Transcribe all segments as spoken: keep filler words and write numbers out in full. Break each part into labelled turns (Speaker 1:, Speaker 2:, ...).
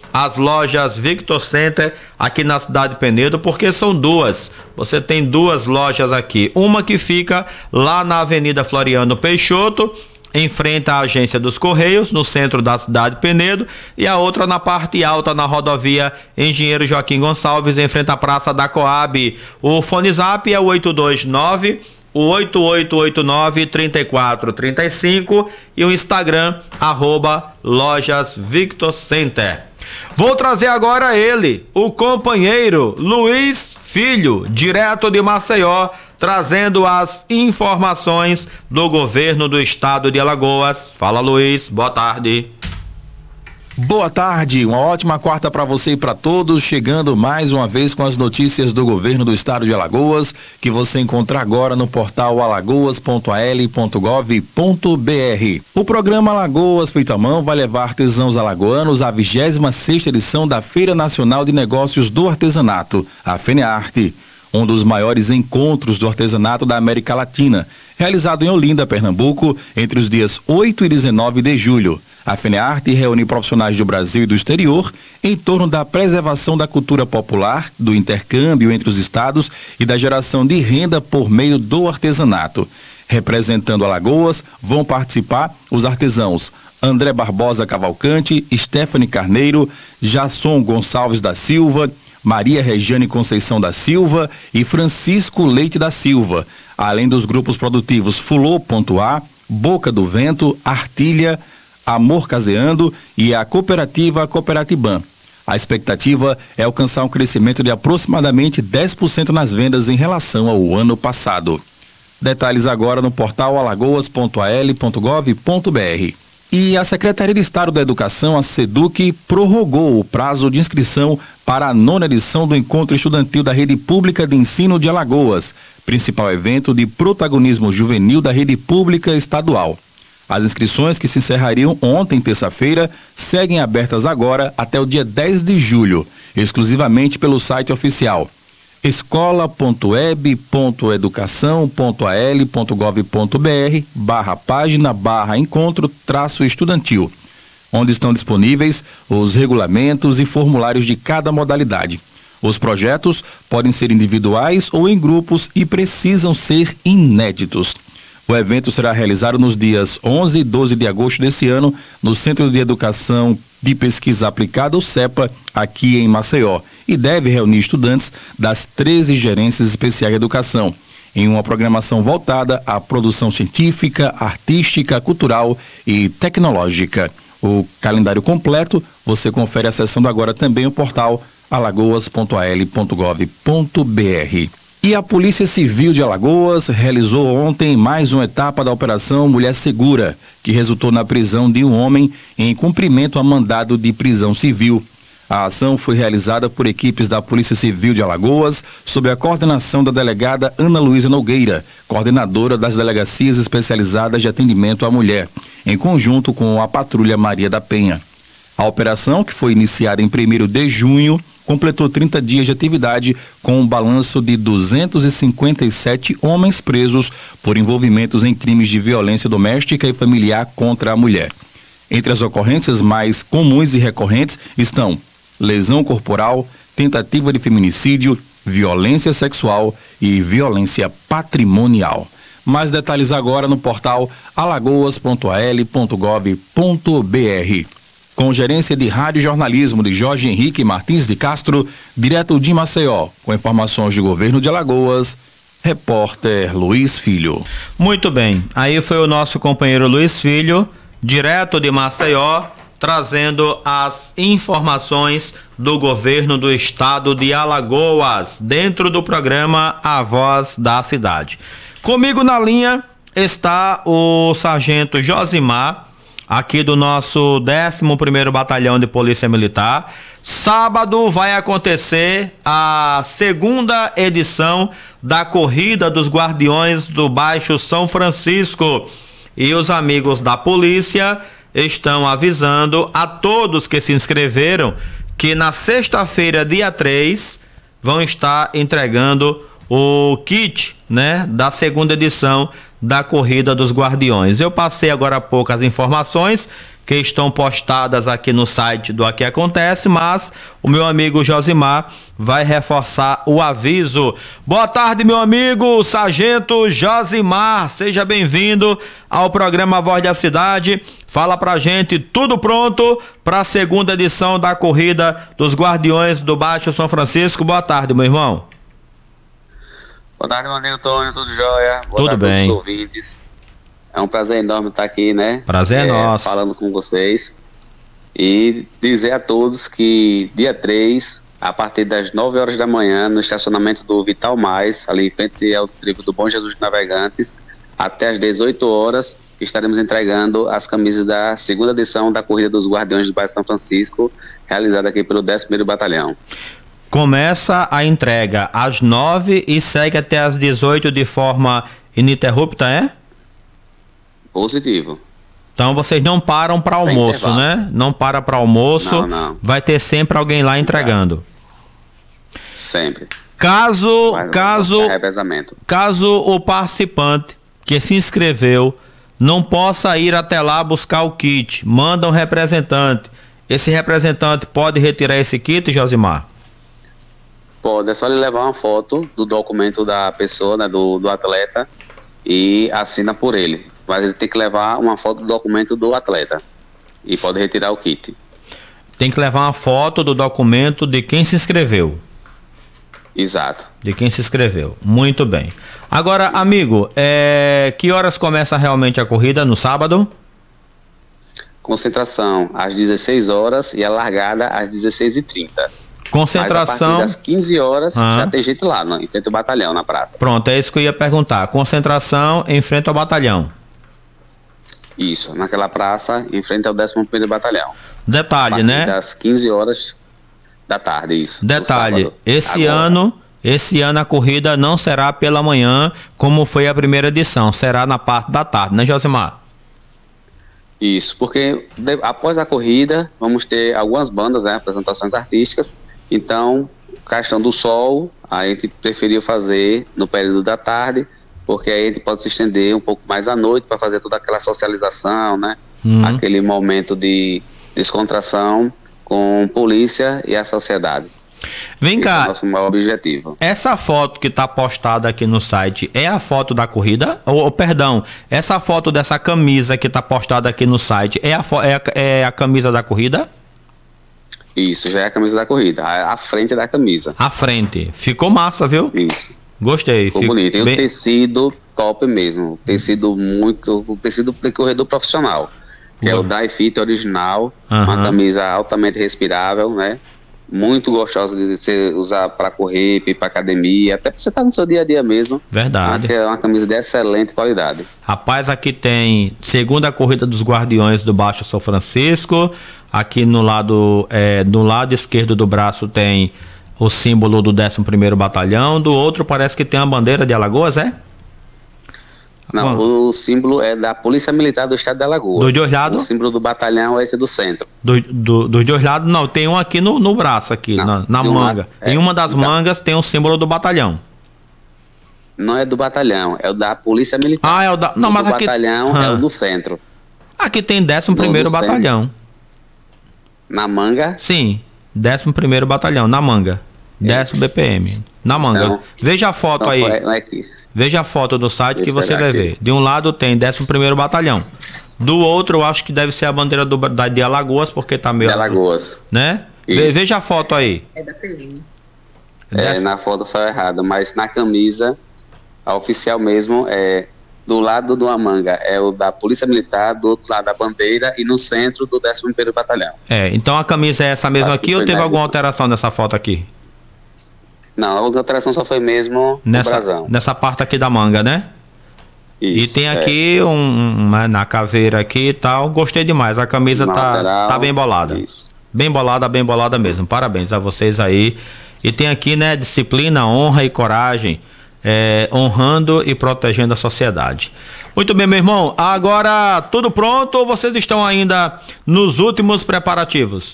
Speaker 1: as lojas Victor Center aqui na cidade de Penedo, porque são duas. Você tem duas lojas aqui. Uma que fica lá na Avenida Floriano Peixoto, em frente à agência dos Correios, no centro da cidade de Penedo, e a outra na parte alta, na rodovia Engenheiro Joaquim Gonçalves, em frente à Praça da Coab. O fone zap é o oito dois nove, oito oito oito nove, três quatro três cinco e o Instagram, arroba Lojas Victor Center. Vou trazer agora ele, o companheiro Luiz Filho, direto de Maceió, trazendo as informações do governo do estado de Alagoas. Fala, Luiz, boa tarde.
Speaker 2: Boa tarde, uma ótima quarta para você e para todos, chegando mais uma vez com as notícias do governo do estado de Alagoas, que você encontra agora no portal alagoas ponto a l ponto gov ponto b r. O programa Alagoas Feito à Mão vai levar artesãos alagoanos à vigésima sexta edição da Feira Nacional de Negócios do Artesanato, a FENEARTE, um dos maiores encontros do artesanato da América Latina, realizado em Olinda, Pernambuco, entre os dias oito e dezenove de julho. A FENEARTE reúne profissionais do Brasil e do exterior em torno da preservação da cultura popular, do intercâmbio entre os estados e da geração de renda por meio do artesanato. Representando Alagoas, vão participar os artesãos André Barbosa Cavalcante, Stephanie Carneiro, Jasson Gonçalves da Silva, Maria Regiane Conceição da Silva e Francisco Leite da Silva, além dos grupos produtivos Fulô.a, Boca do Vento, Artilha, Amor Caseando e a cooperativa Cooperatiban. A expectativa é alcançar um crescimento de aproximadamente dez por cento nas vendas em relação ao ano passado. Detalhes agora no portal alagoas ponto a l ponto gov ponto b r. E a Secretaria de Estado da Educação, a SEDUC, prorrogou o prazo de inscrição para a nona edição do Encontro Estudantil da Rede Pública de Ensino de Alagoas, principal evento de protagonismo juvenil da rede pública estadual. As inscrições, que se encerrariam ontem, terça-feira, seguem abertas agora até o dia dez de julho, exclusivamente pelo site oficial escola ponto eb ponto educação ponto a l ponto gov ponto b r barra página barra encontro traço estudantil, onde estão disponíveis os regulamentos e formulários de cada modalidade. Os projetos podem ser individuais ou em grupos e precisam ser inéditos. O evento será realizado nos dias onze e doze de agosto desse ano no Centro de Educação de Pesquisa Aplicada, o CEPA, aqui em Maceió, e deve reunir estudantes das treze gerências especiais de educação, em uma programação voltada à produção científica, artística, cultural e tecnológica. O calendário completo você confere acessando agora também o portal alagoas ponto a l ponto gov ponto b r. E a Polícia Civil de Alagoas realizou ontem mais uma etapa da Operação Mulher Segura, que resultou na prisão de um homem em cumprimento a mandado de prisão civil. A ação foi realizada por equipes da Polícia Civil de Alagoas, sob a coordenação da delegada Ana Luísa Nogueira, coordenadora das Delegacias Especializadas de Atendimento à Mulher, em conjunto com a Patrulha Maria da Penha. A operação, que foi iniciada em primeiro de junho, completou trinta dias de atividade com um balanço de duzentos e cinquenta e sete homens presos por envolvimentos em crimes de violência doméstica e familiar contra a mulher. Entre as ocorrências mais comuns e recorrentes estão lesão corporal, tentativa de feminicídio, violência sexual e violência patrimonial. Mais detalhes agora no portal alagoas ponto a l ponto gov ponto b r. Com gerência de rádio jornalismo de Jorge Henrique Martins de Castro, direto de Maceió, com informações do governo de Alagoas, repórter Luiz Filho.
Speaker 1: Muito bem, aí foi o nosso companheiro Luiz Filho, direto de Maceió, trazendo as informações do governo do estado de Alagoas, dentro do programa A Voz da Cidade. Comigo na linha está o sargento Josimar, aqui do nosso décimo primeiro Batalhão de Polícia Militar. Sábado vai acontecer a segunda edição da Corrida dos Guardiões do Baixo São Francisco. E os amigos da polícia estão avisando a todos que se inscreveram que na sexta-feira, dia três, vão estar entregando o kit, né, da segunda edição da Corrida dos Guardiões. Eu passei agora há pouco as informações que estão postadas aqui no site do Aqui Acontece, mas o meu amigo Josimar vai reforçar o aviso. Boa tarde, meu amigo Sargento Josimar, seja bem-vindo ao programa Voz da Cidade. Fala pra gente, tudo pronto para a segunda edição da corrida dos Guardiões do Baixo São Francisco. Boa tarde, meu irmão.
Speaker 3: Boa tarde, meu amigo Antônio, tudo jóia? Boa
Speaker 1: tudo
Speaker 3: tarde
Speaker 1: bem.
Speaker 3: A todos os ouvintes. É um prazer enorme estar aqui, né?
Speaker 1: Prazer é, é nosso.
Speaker 3: Falando com vocês. E dizer a todos que dia três, a partir das nove horas da manhã, no estacionamento do Vital Mais, ali em frente ao tribo do Bom Jesus de Navegantes, até às dezoito horas, estaremos entregando as camisas da segunda edição da Corrida dos Guardiões do Bairro São Francisco, realizada aqui pelo décimo primeiro Batalhão.
Speaker 1: Começa a entrega às nove e segue até às dezoito de forma ininterrupta, é?
Speaker 3: Positivo.
Speaker 1: Então vocês não param para almoço, né? Não para para almoço.
Speaker 3: Não, não.
Speaker 1: Vai ter sempre alguém lá entregando.
Speaker 3: Sempre.
Speaker 1: Caso,
Speaker 3: Mas,
Speaker 1: caso, caso o participante que se inscreveu não possa ir até lá buscar o kit, manda um representante. Esse representante pode retirar esse kit, Josimar?
Speaker 3: Pode, é só ele levar uma foto do documento da pessoa, né, do, do atleta, e assina por ele. Mas ele tem que levar uma foto do documento do atleta e pode retirar o kit.
Speaker 1: Tem que levar uma foto do documento de quem se inscreveu.
Speaker 3: Exato.
Speaker 1: De quem se inscreveu. Muito bem. Agora, amigo, é... que horas começa realmente a corrida? No sábado?
Speaker 3: Concentração às dezesseis horas e a largada às dezesseis e trinta.
Speaker 1: Concentração.
Speaker 3: Mas a partir das quinze horas
Speaker 1: ah.
Speaker 3: já tem gente lá, em frente ao batalhão, na praça.
Speaker 1: Pronto, é isso que eu ia perguntar. Concentração em frente ao batalhão.
Speaker 3: Isso, naquela praça, em frente ao décimo primeiro Batalhão.
Speaker 1: Detalhe, né?
Speaker 3: Das quinze horas da tarde, isso.
Speaker 1: Detalhe, esse Agora. ano, esse ano a corrida não será pela manhã, como foi a primeira edição, será na parte da tarde, né, Josimar?
Speaker 3: Isso, porque de, após a corrida, vamos ter algumas bandas, né, apresentações artísticas, então, questão do sol, a gente preferiu fazer no período da tarde, porque aí a gente pode se estender um pouco mais à noite para fazer toda aquela socialização, né? Uhum. Aquele momento de descontração com polícia e a sociedade.
Speaker 1: Vem
Speaker 3: Esse
Speaker 1: cá,
Speaker 3: é o nosso maior objetivo.
Speaker 1: Essa foto que está postada aqui no site é a foto da corrida? Ou, ou perdão, essa foto dessa camisa que está postada aqui no site é a, é, a, é a camisa da corrida?
Speaker 3: Isso, já é a camisa da corrida, a, a frente da camisa.
Speaker 1: A frente, ficou massa, viu?
Speaker 3: Isso.
Speaker 1: Gostei.
Speaker 3: Ficou Fico bonito. E bem... o tecido top mesmo. Tecido muito. O tecido de corredor profissional. Que uhum. é o Dry Fit original. Uhum. Uma camisa altamente respirável, né? Muito gostosa de você usar para correr, para ir para academia, até para você estar no seu dia a dia mesmo.
Speaker 1: Verdade.
Speaker 3: É uma camisa de excelente qualidade.
Speaker 1: Rapaz, aqui tem segunda corrida dos Guardiões do Baixo São Francisco. Aqui no lado, é, no lado esquerdo do braço tem o símbolo do décimo primeiro Batalhão, do outro parece que tem a bandeira de Alagoas, é?
Speaker 3: Não, Bom. o símbolo é da Polícia Militar do Estado de Alagoas.
Speaker 1: Dos dois lados?
Speaker 3: O símbolo do batalhão é esse do centro.
Speaker 1: Do, do, dos dois lados, não, tem um aqui no, no braço, aqui, não, na, na manga. Uma, é, em uma das mangas tem o símbolo do batalhão.
Speaker 3: Não é do batalhão, é o da Polícia Militar.
Speaker 1: Ah, é o da... Não,
Speaker 3: o
Speaker 1: mas
Speaker 3: do
Speaker 1: aqui...
Speaker 3: batalhão ah. é o do centro.
Speaker 1: Aqui tem décimo primeiro Batalhão.
Speaker 3: Centro. Na manga?
Speaker 1: Sim, décimo primeiro Batalhão, na manga. décimo B P M, na manga. Não, Veja a foto
Speaker 3: não,
Speaker 1: aí.
Speaker 3: Não é aqui.
Speaker 1: Veja a foto do site Deixa que você vai aqui. ver. De um lado tem décimo primeiro Batalhão. Do outro, eu acho que deve ser a bandeira do, da, de Alagoas, porque tá meio...
Speaker 3: De Alagoas.
Speaker 1: Né? Isso. Veja a foto aí.
Speaker 4: É da P M.
Speaker 3: É, na foto só errado, mas na camisa, a oficial mesmo é... Do lado do manga é o da Polícia Militar, do outro lado da bandeira e no centro do décimo primeiro Batalhão.
Speaker 1: É, então a camisa é essa mesmo aqui ou teve alguma alteração nessa foto aqui?
Speaker 3: Não, a alteração só foi mesmo
Speaker 1: nessa,
Speaker 3: no brasão.
Speaker 1: Nessa parte aqui da manga, né?
Speaker 3: Isso,
Speaker 1: e tem aqui é. um, uma, na caveira aqui e tal, gostei demais, a camisa tá, lateral, tá bem bolada. Isso. Bem bolada, bem bolada mesmo, parabéns a vocês aí. E tem aqui, né, disciplina, honra e coragem. É, honrando e protegendo a sociedade. Muito bem, meu irmão. Agora, tudo pronto ou vocês estão ainda nos últimos preparativos?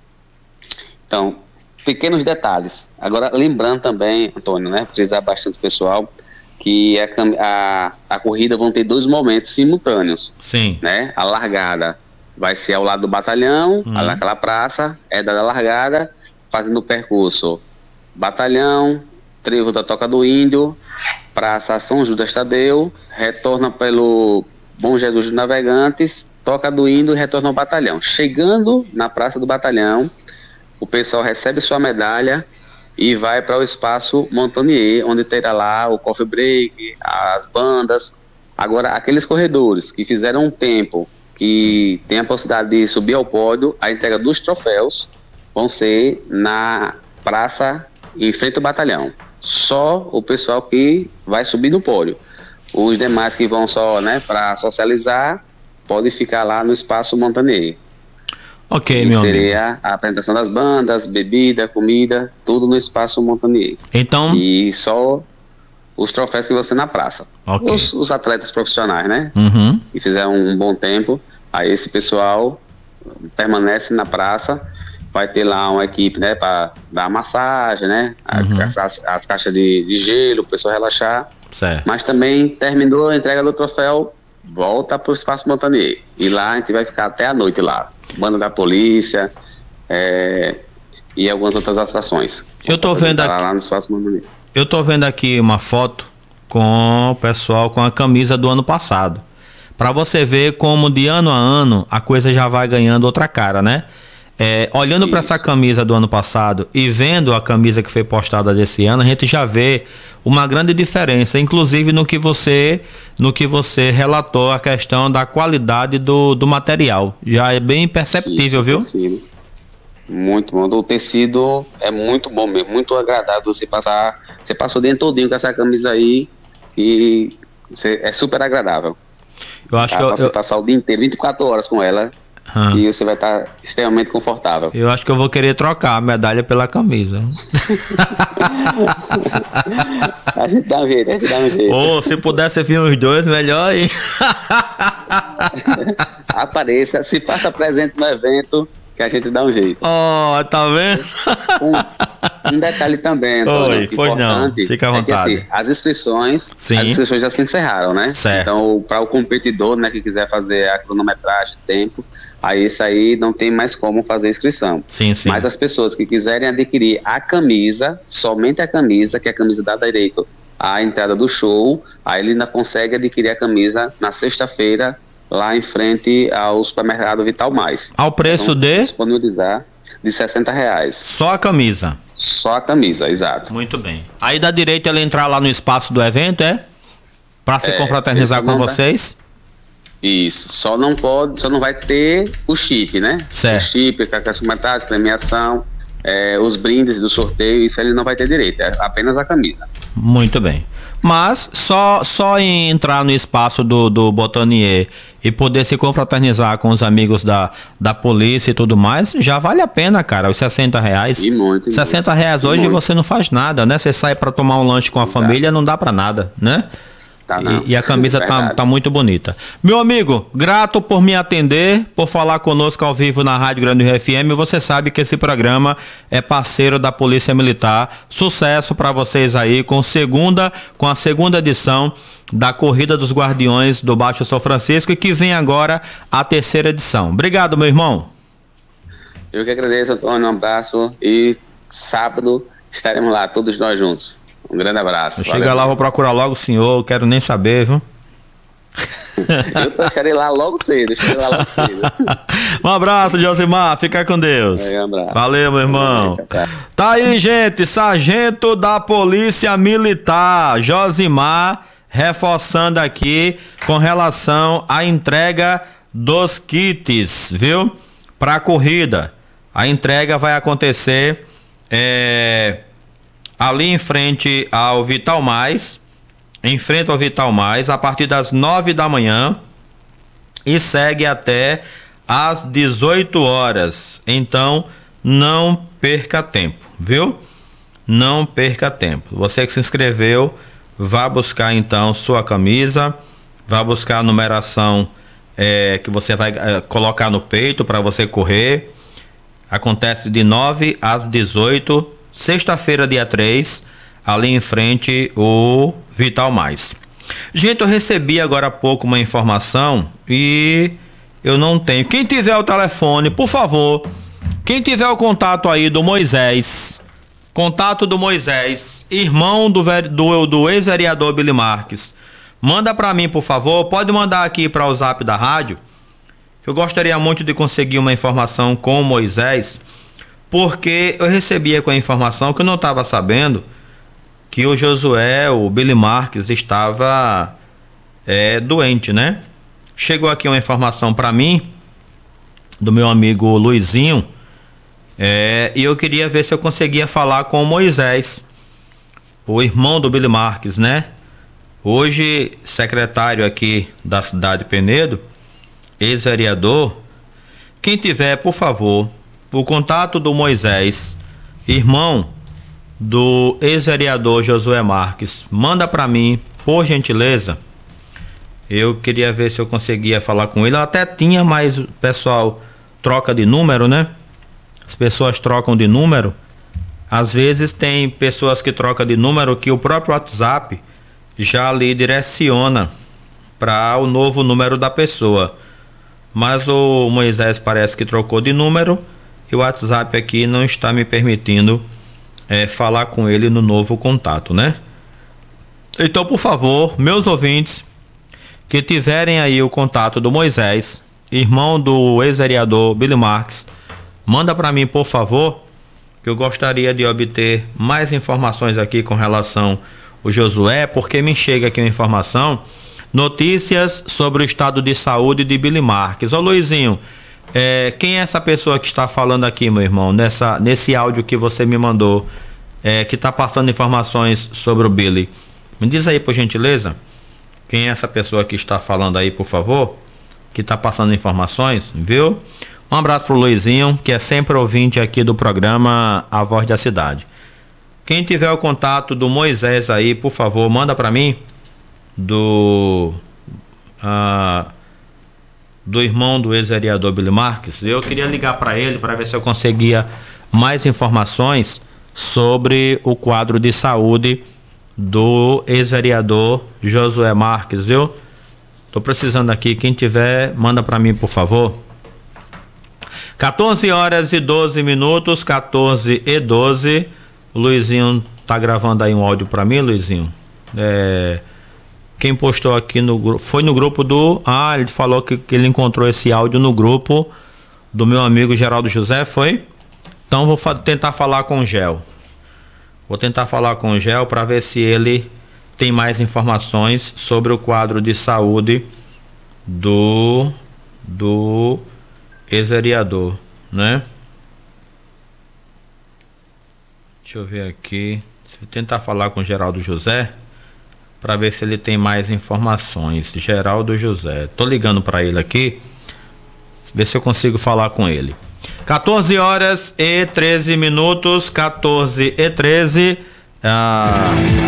Speaker 3: Então, pequenos detalhes. Agora, lembrando também, Antônio, né, frisar bastante o pessoal, que a, a, a corrida vão ter dois momentos simultâneos.
Speaker 1: Sim.
Speaker 3: Né? A largada vai ser ao lado do batalhão,
Speaker 1: Uhum.
Speaker 3: lá naquela praça, é dada a largada, fazendo o percurso batalhão, trevo da Toca do Índio, Praça São Judas Tadeu, retorna pelo Bom Jesus dos Navegantes, Toca do Índio e retorna ao batalhão. Chegando na Praça do Batalhão, o pessoal recebe sua medalha e vai para o espaço Montanier, onde terá lá o coffee break, as bandas. Agora, aqueles corredores que fizeram um tempo, que tem a possibilidade de subir ao pódio, a entrega dos troféus vão ser na praça em frente ao batalhão. Só o pessoal que vai subir no pódio. Os demais que vão só, né, para socializar, podem ficar lá no espaço Montanier.
Speaker 1: Ok,
Speaker 3: E
Speaker 1: meu amigo.
Speaker 3: seria a apresentação das bandas, bebida, comida, tudo no espaço Montanier.
Speaker 1: Então,
Speaker 3: E só os troféus que vão ser na praça.
Speaker 1: Ok.
Speaker 3: Os, os atletas profissionais, né?
Speaker 1: uhum,
Speaker 3: Que fizeram um bom tempo, aí esse pessoal permanece na praça, vai ter lá uma equipe, né, para dar massagem, né,
Speaker 1: Uhum.
Speaker 3: as, as, as caixas de, de gelo, o pessoal relaxar,
Speaker 1: certo.
Speaker 3: mas também terminou a entrega do troféu, volta para o espaço Montanier, e lá a gente vai ficar até a noite lá, banda da polícia, é, e algumas outras atrações.
Speaker 1: Eu tô
Speaker 3: Vamos
Speaker 1: vendo
Speaker 3: apresentar
Speaker 1: aqui-
Speaker 3: lá no espaço Montanier.
Speaker 1: Eu tô vendo aqui uma foto com o pessoal com a camisa do ano passado. Pra você ver como de ano a ano a coisa já vai ganhando outra cara, né? É, olhando para
Speaker 3: Isso.
Speaker 1: essa camisa do ano passado e vendo a camisa que foi postada desse ano, a gente já vê uma grande diferença, inclusive no que você, no que você relatou, a questão da qualidade do, do material. Já é bem perceptível,
Speaker 3: Isso,
Speaker 1: viu?
Speaker 3: tecido. Muito bom. O tecido é muito bom mesmo, muito agradável você passar. Você passou o dia todinho com essa camisa aí, que você- é super agradável.
Speaker 1: Eu acho
Speaker 3: Dá
Speaker 1: que eu,
Speaker 3: pra você
Speaker 1: eu,
Speaker 3: passar o dia inteiro, vinte e quatro horas com ela,
Speaker 1: Ah.
Speaker 3: e você vai estar extremamente confortável.
Speaker 1: eu acho que eu vou querer trocar a medalha pela camisa.
Speaker 3: A gente dá um jeito, a gente dá um jeito.
Speaker 1: Ou se pudesse vir os dois, melhor aí.
Speaker 3: Apareça, se faça presente no evento, que a gente dá um jeito.
Speaker 1: Ó, tá vendo?
Speaker 3: Um, um detalhe também, Antônio,
Speaker 1: Oi, pois não.
Speaker 3: importante,
Speaker 1: Fica à
Speaker 3: é que,
Speaker 1: vontade.
Speaker 3: assim, as inscrições,
Speaker 1: Sim.
Speaker 3: as inscrições já se encerraram, né?
Speaker 1: Certo.
Speaker 3: Então, para o competidor, né, que quiser fazer a cronometragem, tempo, aí isso aí não tem mais como fazer inscrição.
Speaker 1: Sim, sim.
Speaker 3: Mas as pessoas que quiserem adquirir a camisa, somente a camisa, que é a camisa dá direito à entrada do show, aí ele ainda consegue adquirir a camisa na sexta-feira, lá em frente ao supermercado Vital Mais.
Speaker 1: Ao preço
Speaker 3: Então,
Speaker 1: de
Speaker 3: disponibilizar de sessenta reais.
Speaker 1: só a camisa.
Speaker 3: Só a camisa, exato.
Speaker 1: Muito bem. Aí dá direito ele entrar lá no espaço do evento, é? Pra se
Speaker 3: É,
Speaker 1: confraternizar
Speaker 3: isso
Speaker 1: com
Speaker 3: não dá.
Speaker 1: vocês?
Speaker 3: Isso. Só não pode, só não vai ter o chip, né?
Speaker 1: Certo.
Speaker 3: O chip, com a comentário, premiação, é, os brindes do sorteio, isso ele não vai ter direito, é apenas a camisa.
Speaker 1: Muito bem. Mas só, só em entrar no espaço do, do Botanier e poder se confraternizar com os amigos da, da polícia e tudo mais, já vale a pena, cara, os sessenta reais.
Speaker 3: E muito. e
Speaker 1: sessenta
Speaker 3: muito.
Speaker 1: reais
Speaker 3: E
Speaker 1: hoje
Speaker 3: muito.
Speaker 1: você não faz nada, né? Você sai pra tomar um lanche com a família, não dá pra nada, né?
Speaker 3: Tá, não.
Speaker 1: E, e a camisa tá,
Speaker 3: Verdade.
Speaker 1: tá muito bonita. Meu amigo, grato por me atender, por falar conosco ao vivo na Rádio Grande Rio F M. Você sabe que esse programa é parceiro da Polícia Militar. Sucesso para vocês aí com segunda, com a segunda edição da Corrida dos Guardiões do Baixo São Francisco, e que vem agora a terceira edição. Obrigado, meu irmão.
Speaker 3: Eu que agradeço, Antônio, um abraço e sábado estaremos lá, todos nós juntos. Um grande abraço.
Speaker 1: Chega
Speaker 3: Valeu.
Speaker 1: lá, vou procurar logo o senhor, quero nem saber, viu?
Speaker 3: Eu tô- estarei lá logo cedo, estarei lá logo cedo.
Speaker 1: Um abraço, Josimar. Fica com Deus.
Speaker 3: É, um abraço.
Speaker 1: Valeu, meu irmão.
Speaker 3: Tchau, tchau.
Speaker 1: Tá aí, gente. Sargento da Polícia Militar, Josimar, reforçando aqui com relação à entrega dos kits, viu? Para a corrida. A entrega vai acontecer é, ali em frente ao Vital Mais. Em frente ao Vital Mais, a partir das nove da manhã e segue até às dezoito horas. Então, não perca tempo, viu? Não perca tempo. Você que se inscreveu, vá buscar então sua camisa, vá buscar a numeração é, que você vai é, colocar no peito para você correr. Acontece de nove às dezoito, sexta-feira, dia três, ali em frente o Vital Mais. Gente, eu recebi agora há pouco uma informação e eu não tenho. Quem tiver o telefone, por favor, quem tiver o contato aí do Moisés, contato do Moisés, irmão do, do, do ex-vereador Billy Marques, manda para mim, por favor. Pode mandar aqui para o zap da rádio. Eu gostaria muito de conseguir uma informação com o Moisés, porque eu recebia com a informação que eu não estava sabendo que o Josué, o Billy Marques, estava é, doente, né? Chegou aqui uma informação para mim do meu amigo Luizinho, é, e eu queria ver se eu conseguia falar com o Moisés, o irmão do Billy Marques, né? Hoje secretário aqui da cidade de Penedo, ex-vereador. Quem tiver, por favor, o contato do Moisés, irmão do ex-vereador Josué Marques, manda para mim, por gentileza. Eu queria ver se eu conseguia falar com ele. Eu até tinha, mas o pessoal troca de número, né? As pessoas trocam de número. Às vezes tem pessoas que trocam de número que o próprio WhatsApp já lhe direciona para o novo número da pessoa. Mas o Moisés parece que trocou de número e o WhatsApp aqui não está me permitindo é, falar com ele no novo contato, né? Então, por favor, meus ouvintes que tiverem aí o contato do Moisés, irmão do ex-vereador Billy Marques, manda para mim, por favor, que eu gostaria de obter mais informações aqui com relação ao Josué, porque me chega aqui uma informação, notícias sobre o estado de saúde de Billy Marques. Ô Luizinho, é, quem é essa pessoa que está falando aqui, meu irmão, nessa, nesse áudio que você me mandou, é, que está passando informações sobre o Billy? Me diz aí, por gentileza, quem é essa pessoa que está falando aí, por favor, que está passando informações, viu? Um abraço pro Luizinho, que é sempre ouvinte aqui do programa A Voz da Cidade. Quem tiver o contato do Moisés aí, por favor, manda para mim, do uh, do irmão do ex-vereador Billy Marques. Eu queria ligar para ele para ver se eu conseguia mais informações sobre o quadro de saúde do ex-vereador Josué Marques, viu? Tô precisando aqui, quem tiver, manda para mim, por favor. quatorze horas e doze minutos, quatorze e doze. O Luizinho tá gravando aí um áudio para mim, Luizinho. É, quem postou aqui no grupo, foi no grupo do, ah, ele falou que, que ele encontrou esse áudio no grupo do meu amigo Geraldo José, foi? Então vou fa- tentar falar com o Gel. Vou tentar falar com o Gel para ver se ele tem mais informações sobre o quadro de saúde do do ex-vereador, né? Deixa eu ver aqui. Vou tentar falar com o Geraldo José para ver se ele tem mais informações. Geraldo José. Tô ligando para ele aqui. Ver se eu consigo falar com ele. quatorze horas e treze minutos. quatorze e treze. Ah,